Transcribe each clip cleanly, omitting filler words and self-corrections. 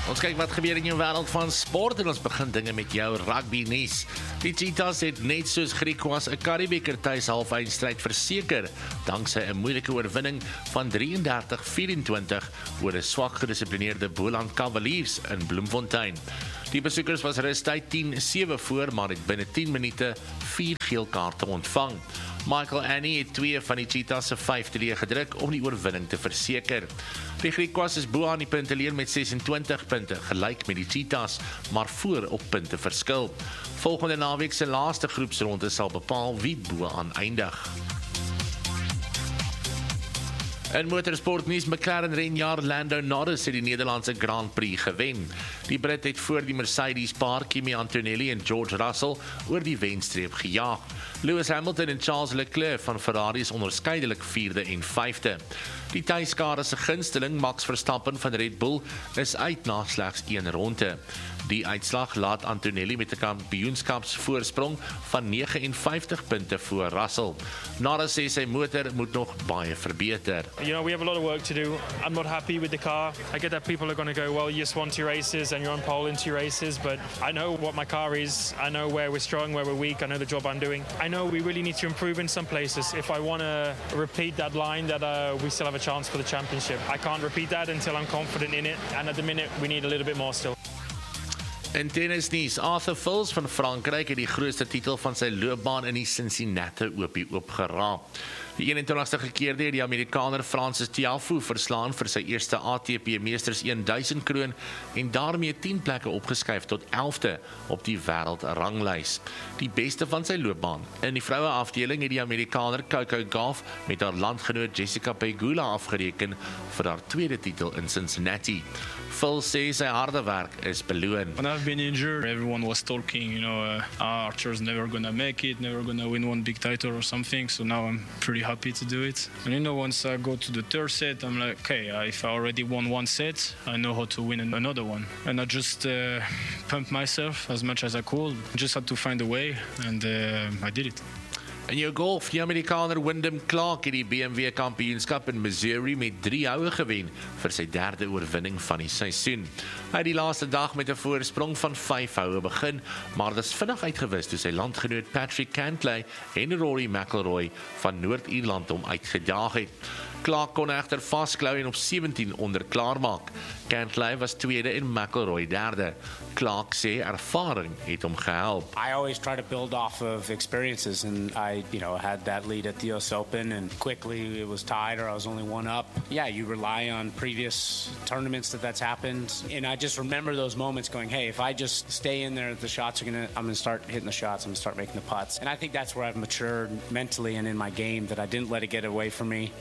Ons kyk wat gebeur in jou wêreld van sport en ons begin dinge met jou rugby nuus. Die Cheetahs het net soos Griquas 'n Currie-beker tuis halfeindstryd verseker dankse 'n moeilike oorwinning van 33-24 oor 'n swak gedissiplineerde Boland Cavaliers in Bloemfontein. Die besoekers was rusttyd 10-7 voor, maar het binne 10 minute 4 geel kaarte ontvang. Michael Annie het 2 van die Cheetahs se 5-3 gedruk om die oorwinning te verseker. Die Griquas is bo aan die punteteler met 26 punte, gelyk met die Cheetahs, maar voor op punte verskil. Volgende naweek se laaste groepsronde sal bepaal wie bo aan eindig. In motorsportnuus, McLaren renjaer Lando Norris het die Nederlandse Grand Prix gewen. Die Brit het voor die Mercedes paar Kimi Antonelli en George Russell oor die wenstreep gejaag. Lewis Hamilton en Charles Leclerc van Ferrari is onderskeidelik 4de en 5de. Die tuiskare se gunsteling Max Verstappen van Red Bull is uit na slegs 1 ronde. Die uitslag laat Antonelli met 'n kampioenskapsvoorsprong van 59 punte voor Russell. Norris sê sy motor moet nog baie verbeter. You know, we have a lot of work to do. I'm not happy with the car. I get that people are going to go, well, you just won 2 races and you're on pole in 2 races, but I know what my car is. I know where we're strong, where we're weak. I know the job I'm doing. I know we really need to improve in some places. If I want to repeat that line that we still have a chance for the championship. I can't repeat that until I'm confident in it, and at the minute we need a little bit more still. In tennisnuus, Arthur Fils van Frankryk het die grootste titel van sy loopbaan in die Cincinnati Opie oopgeraap. Die 21ste gekeerde het die Amerikaner Francis Tiafoe verslaan vir sy eerste ATP Meesters 1000 kroon en daarmee 10 plekke opgeskuif tot 11de op die wêreldranglys. Die beste van sy loopbaan. In die vroue afdeling het die Amerikaner Coco Gauff met haar landgenoot Jessica Pegula afgereken vir haar tweede titel in Cincinnati. Phil sê sy harde werk is beloon. When I've been injured, everyone was talking, Archer's never gonna make it, never gonna win one big title or something, so now I'm pretty happy to do it. And once I go to the third set, I'm like, okay, if I already won 1 set, I know how to win another one. And I just pumped myself as much as I could, just had to find a way, and I did it. In jou golf, die Amerikaner Wyndham Clark het die BMW kampioenskap in Missouri met 3 houe gewen vir sy 3de oorwinning van die seisoen. Hy het die laaste dag met 'n voorsprong van 5 houe begin, maar dis vinnig uitgewis toe sy landgenoot Patrick Cantlay en Rory McIlroy van Noord-Ierland hom uitgedaag het. Clark kon egter vasklou en op 17 onder klaarmaak. Cantlay was 2de en McIlroy 3de. Clark sê ervaring het hom gehelp. I always try to build off of experiences, and I had that lead at the US Open, and quickly it was tied or I was only 1 up. Yeah, you rely on previous tournaments that's happened, and I just remember those moments going, hey, if I just stay in there, the shots I'm gonna start hitting the shots, I'm gonna start making the putts. And I think that's where I've matured mentally and in my game, that I didn't let it get away from me.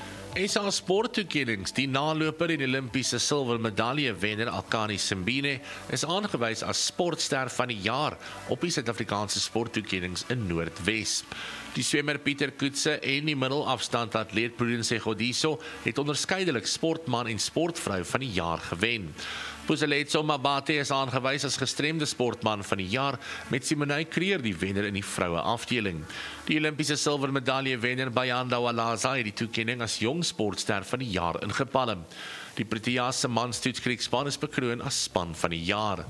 SA sporttoekennings, die naloper en Olimpiese silwermedalje wenner Akani Simbine is aangewys as sportster van die jaar op die Suid-Afrikaanse sporttoekennings in Noordwes. Die swemmer Pieter Koetse en die middelafstand atleet Prudence Godiso het onderskeidelik sportman en sportvrou van die jaar gewen. Puseletso Mabate is aangewys as gestremde sportman van die jaar met Simonay Kreer die wenner in die vroue afdeling. Die Olimpiese silwermedalje wenner Bayanda Walaza het die toekenning as jong sportster van die jaar ingepalm. Die Proteas se manstoetskrikspan is bekroon as span van die jaar.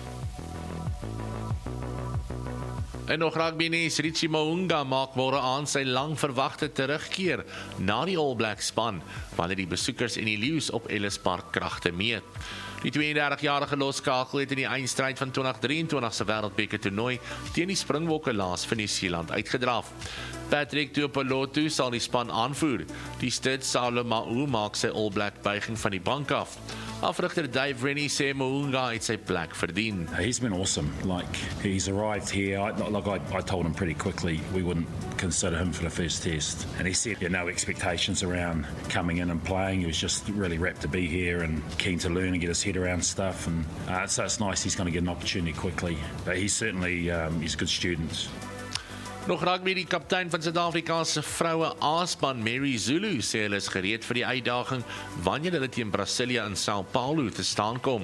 En nog rugby nuus, Richie Mo'unga maak môre aan sy lang verwagte terugkeer na die All Blacks span, wanneer die besoekers en die Lions op Ellis Park kragte meet. Die 32-jarige loskakel het in die eindstryd van 2023 se wêreldbeker toernooi teen die Springbokke laas van Nieu-Seeland uitgedraf. Patrick Tuipulotu sal die span aanvoer. Die stud Saulo Ma'u maak sy All Black buiging van die bank af. Afrigter Dave Rennie sê Mo'unga het sy plek verdien. He's been awesome. He's arrived here. I told him pretty quickly we wouldn't consider him for the first test. And he said no expectations around coming in and playing. He was just really rapt to be here and keen to learn and get his head around stuff. And so it's nice he's going to get an opportunity quickly. But he's certainly he's a good student. Nog rugby, die kaptein van Suid-Afrikaanse vroue A-span Mary Zulu sê hulle is gereed vir die uitdaging wanneer hulle teen Brasilia in São Paulo te staan kom.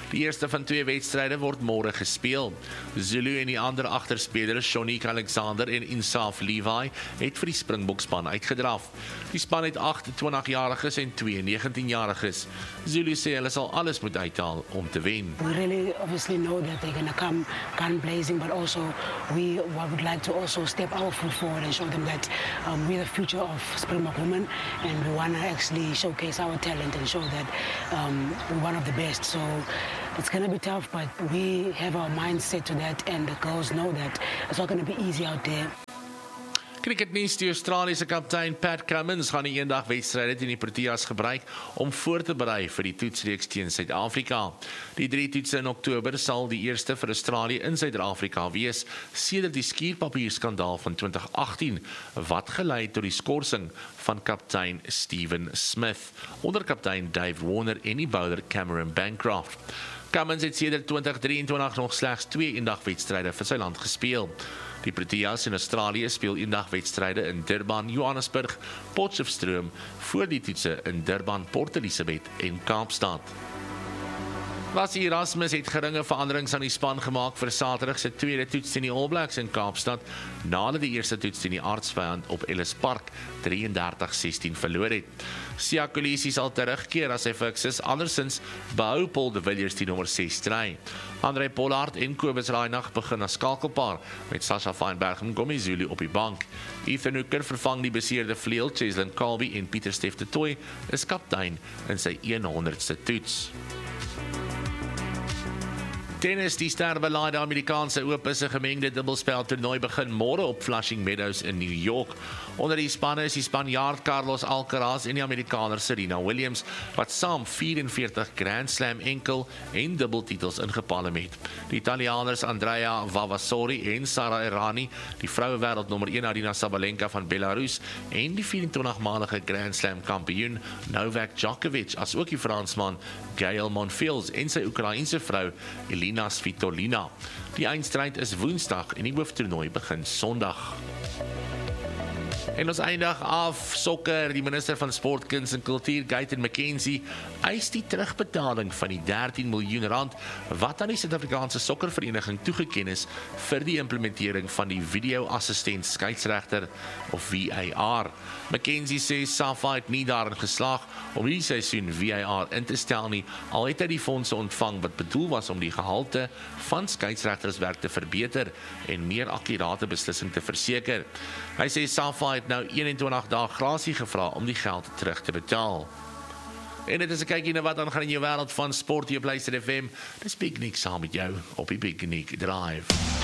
Die eerste van 2 wedstryde word môre gespeel. Zulu en die ander agterspelers, Shonique Alexander en Insaf Levi, het vir die Springbokspan uitgedraf. Die span het 8 20-jariges en 2 19-jariges. Zulu sê hulle sal alles moet uithaal om te wen. We really obviously know that they're going to come gun blazing, but also we would like to also step our foot forward and show them that we're the future of Springbok women, and we want to actually showcase our talent and show that we're one of the best. So it's going to be tough, but we have our mindset to that, and the girls know that it's not going to be easy out there. Cricketnuus, die Australiese kaptein Pat Cummins gaan die eendagwedstryde teen die Proteas gebruik om voor te berei vir die toetsreeks teen Suid-Afrika. Die 3 toetse in Oktober sal die eerste vir Australië in Suid-Afrika wees sedert die skuurpapierskandaal van 2018 wat gelei het tot die skorsing van kaptein Steven Smith, onder kaptein Dave Warner en die bowler Cameron Bancroft. Cummins het sedert 2023 nog slegs 2 eendagwedstryde vir sy land gespeel. Die Proteas in Australië speel eendagwedstryde in Durban, Johannesburg, Potchefstroom voor die toetse in Durban, Port Elizabeth en Kaapstad. Lassie Erasmus het geringe veranderings aan die span gemaak vir Saterdag se tweede toets teen die All Blacks in Kaapstad, nadat die eerste toets teen die aardsvyand op Ellis Park 33-16 verloor het. Siya Kolisi sal terugkeer as hy fiks is, andersins behou Paul de Villiers die nommer 6 stry. Andre Pollard en Kobus Reinach begin as skakelpaar met Sasha Feinberg en Gomezulu op die bank. Ethan Hooker vervang die beseerde vleuel, Cheslin Colby en Pieter Stef de Tooy is kaptein in sy 100ste toets. Tennis, die sterrebelaide Amerikaanse Ope se gemengde dubbelspeltoernooi begin môre op Flushing Meadows in New York. Onder die spanne is die Spanjaard Carlos Alcaraz en die Amerikaner Serena Williams, wat saam 44 Grand Slam enkel en dubbeltitels ingepalem het. Die Italianers Andrea Vavasori en Sara Errani, die vroue wêreldnommer 1 Arina Sabalenka van Belarus en die 24-malige Grand Slam kampioen Novak Djokovic, as ook die Fransman Gael Monfils en sy Oekraïense vrou Elina Svitolina. Die eindstryd is Woensdag en die hooftoernooi begin Sondag. En ons eindig af sokker. Die minister van Sport, Kuns en Kultuur, Guyton McKenzie, eis die terugbetaling van die 13 miljoen rand wat aan die Suid-Afrikaanse sokkervereniging toegeken is vir die implementering van die video-assistent skeieregter of VAR. McKenzie sê SAFA het nie daarin geslaag om die seisoen VAR in te stel nie, al het hy die fondse ontvang wat bedoel was om die gehalte van skeieregterswerk te verbeter en meer akkurate beslissing te verseker. Hy sê SAFA het nou 21 dae grasie gevra om die geld terug te betaal. En dit is 'n kykie na wat aangaan in jou wêreld van sport hier op Luister FM. Dis Big Nick saam met jou op die Big Nick Drive.